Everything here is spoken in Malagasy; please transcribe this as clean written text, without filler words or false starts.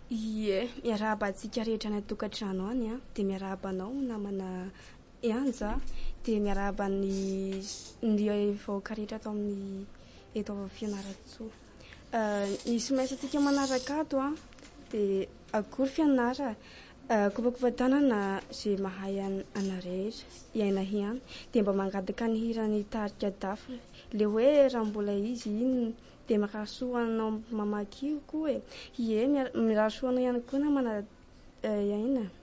Ie, miarahaba antsika rehetra any tokantrano any a, de miarahaba anao namana Anja, de miarahaba ny vahoaka rehetra ato amin'ny eto Fianaratsoa. Ny somesyantsika manaraka ato a, de akory fianara, kopakopan-tanana zay mahay ana rehetra, iaina ihany, de mba mangataka ny hirany tarika dafy, le hoe raha mbola izy iny de marahasoa anao mamaky io koa e. Ie, mirahasoa anao ihany koa namana iaina.